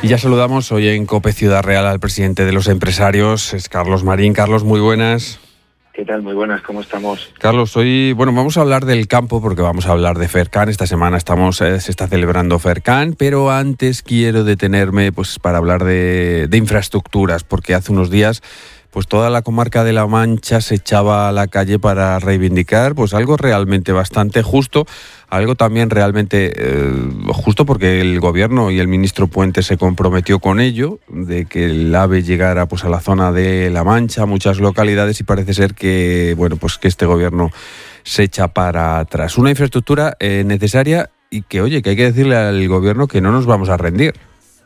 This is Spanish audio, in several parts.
Y ya saludamos hoy en COPE Ciudad Real al presidente de los empresarios, es Carlos Marín. Carlos, muy buenas. ¿Qué tal? Muy buenas, ¿cómo estamos? Carlos, hoy vamos a hablar del campo porque vamos a hablar de FERCAN. Esta semana se está celebrando FERCAN, pero antes quiero detenerme para hablar de infraestructuras, porque hace unos días toda la comarca de La Mancha se echaba a la calle para reivindicar algo realmente bastante justo, algo también realmente justo porque el gobierno y el ministro Puente se comprometió con ello, de que el AVE llegara a la zona de La Mancha, muchas localidades, y parece ser que que este gobierno se echa para atrás. Una infraestructura necesaria y que hay que decirle al gobierno que no nos vamos a rendir.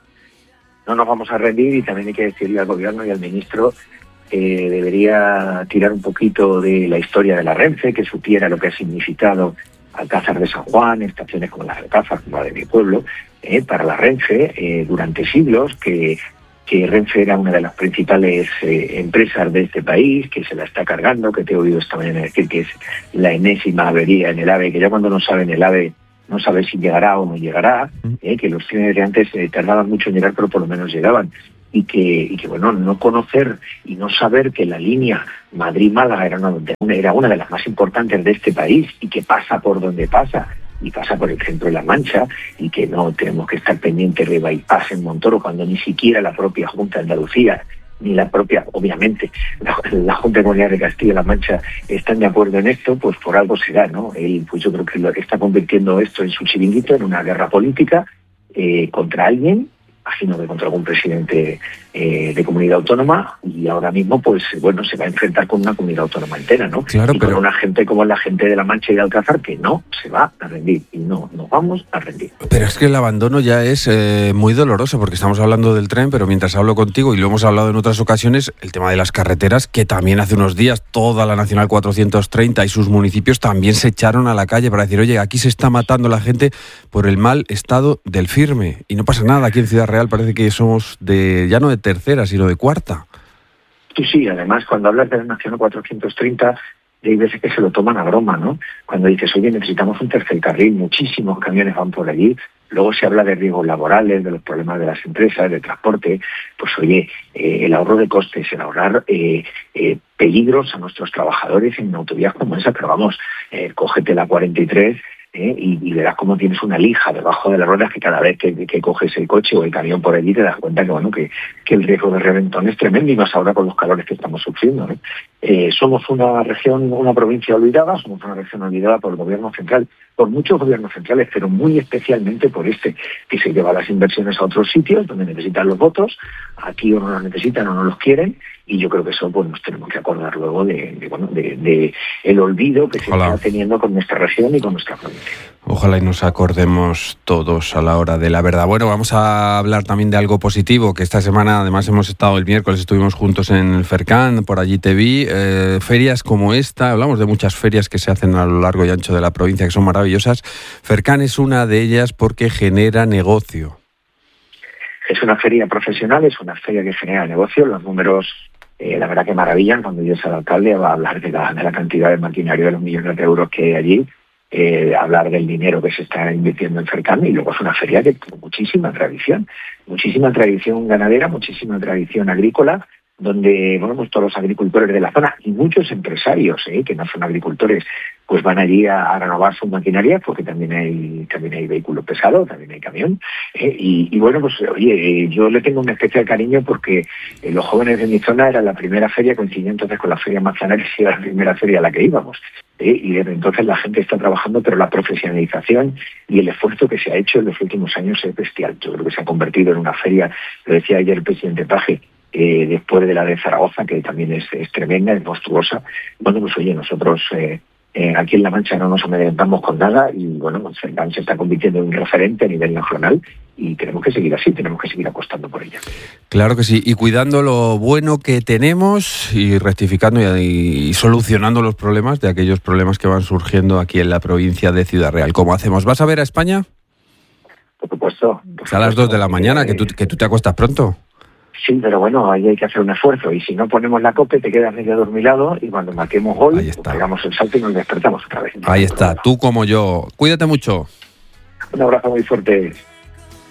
No nos vamos a rendir, y también hay que decirle al gobierno y al ministro que debería tirar un poquito de la historia de la Renfe, que supiera lo que ha significado Alcázar de San Juan, estaciones como la de Alcázar, como la de mi pueblo, para la Renfe durante siglos, que Renfe era una de las principales empresas de este país, que se la está cargando, que te he oído esta mañana decir que es la enésima avería en el AVE, que ya cuando no saben el AVE no sabe si llegará o no llegará, que los trenes de antes tardaban mucho en llegar, pero por lo menos llegaban. Y que no conocer y no saber que la línea Madrid-Málaga era una de las más importantes de este país, y que pasa por donde pasa, y pasa por el centro de La Mancha, y que no tenemos que estar pendientes de bypass en Montoro, cuando ni siquiera la propia Junta de Andalucía, ni la propia, obviamente, la Junta de Comunidad de Castilla-La Mancha están de acuerdo en esto, pues por algo será, ¿no? Él, yo creo que lo que está convirtiendo esto en su chiringuito, en una guerra política contra alguien, imagino que contra algún presidente de comunidad autónoma, y ahora mismo se va a enfrentar con una comunidad autónoma entera, ¿no? Claro, y con una gente como la gente de La Mancha y de Alcázar, que no se va a rendir, y no nos vamos a rendir. Pero es que el abandono ya es muy doloroso, porque estamos hablando del tren, pero mientras hablo contigo, y lo hemos hablado en otras ocasiones, el tema de las carreteras, que también hace unos días toda la Nacional 430 y sus municipios también se echaron a la calle para decir, oye, aquí se está matando la gente por el mal estado del firme, y no pasa nada. Aquí en Ciudad Real parece que somos ya no de tercera, sino de cuarta. Sí, además, cuando hablas de la Nacional 430, hay veces que se lo toman a broma, ¿no? Cuando dices, oye, necesitamos un tercer carril, muchísimos camiones van por allí. Luego se habla de riesgos laborales, de los problemas de las empresas, de transporte. El ahorro de costes, el ahorrar peligros a nuestros trabajadores en autovías como esa. Pero cógete la 43 y verás cómo tienes una lija debajo de las ruedas, que cada vez que coges el coche o el camión por allí te das cuenta que el riesgo de reventón es tremendo, y más ahora con los calores que estamos sufriendo, ¿no? Somos una región, una provincia olvidada, somos una región olvidada por el gobierno central, por muchos gobiernos centrales, pero muy especialmente por que se lleva las inversiones a otros sitios donde necesitan los votos. Aquí o no los necesitan o no los quieren, y yo creo que eso nos tenemos que acordar luego de el olvido que se está teniendo con nuestra región y con nuestra provincia. Ojalá y nos acordemos todos a la hora de la verdad. Vamos a hablar también de algo positivo, que esta semana además hemos estado el miércoles, estuvimos juntos en el FERCAN, por allí te vi. Ferias como esta, hablamos de muchas ferias que se hacen a lo largo y ancho de la provincia, que son maravillosas. FERCAN es una de ellas porque genera negocio. Es una feria profesional, es una feria que genera negocio. Los números, la verdad que maravillan. Cuando yo sea el alcalde va a hablar de la cantidad de maquinario, de los millones de euros que hay allí, hablar del dinero que se está invirtiendo en FERCAN. Y luego es una feria que tiene muchísima tradición ganadera, muchísima tradición agrícola, donde todos los agricultores de la zona y muchos empresarios que no son agricultores pues van allí a renovar sus maquinarias, porque también hay vehículo pesado, también hay camión, yo le tengo un especial cariño porque los jóvenes de mi zona era la primera feria, coincidió entonces con la Feria Manzanares, y era la primera feria a la que íbamos, y desde entonces la gente está trabajando, pero la profesionalización y el esfuerzo que se ha hecho en los últimos años es bestial. Yo creo que se ha convertido en una feria, lo decía ayer el presidente Paje, después de la de Zaragoza, que también es tremenda, es monstruosa. Nosotros aquí en La Mancha no nos amedrentamos con nada, y FERCAN se está convirtiendo en un referente a nivel nacional, y tenemos que seguir así, tenemos que seguir apostando por ella. Claro que sí, y cuidando lo bueno que tenemos y rectificando y solucionando los problemas de aquellos problemas que van surgiendo aquí en la provincia de Ciudad Real. ¿Cómo hacemos? ¿Vas a ver a España? Por supuesto. A las 2 de la mañana, que tú te acuestas pronto. Sí, pero ahí hay que hacer un esfuerzo, y si no ponemos la COPE te quedas medio dormilado, y cuando marquemos gol pegamos el salto y nos despertamos otra vez. Ahí está, tú como yo. Cuídate mucho. Un abrazo muy fuerte.